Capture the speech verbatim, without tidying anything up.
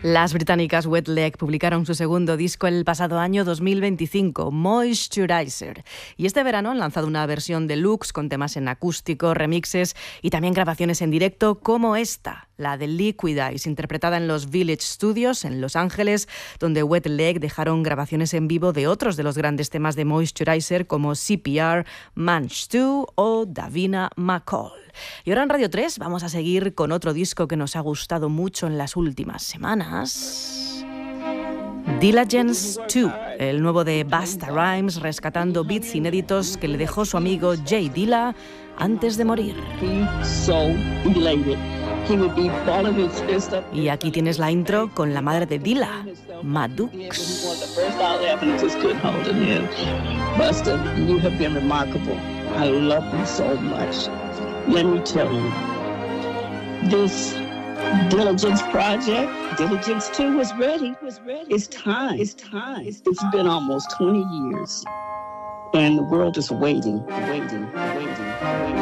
Las británicas Wet Leg publicaron su segundo disco el pasado año dos mil veinticinco, Moisturizer. Y este verano han lanzado una versión deluxe con temas en acústico, remixes y también grabaciones en directo como esta, la de Liquid Eyes, interpretada en los Village Studios en Los Ángeles, donde Wet Leg dejaron grabaciones en vivo de otros de los grandes temas de Moisturizer como C P R, Manch dos o Davina McCall. Y ahora en Radio tres vamos a seguir con otro disco que nos ha gustado mucho en las últimas semanas. Diligence dos, el nuevo de Busta Rhymes, rescatando beats inéditos que le dejó su amigo Jay Dilla antes de morir. Y aquí tienes la intro con la madre de Dilla, Madux. Busta, you have been remarkable. I love you so much. Let me tell you, this Diligence project, Diligence two was ready. Was ready. It's time. It's time. It's been almost twenty years, and the world is waiting, waiting, waiting, waiting.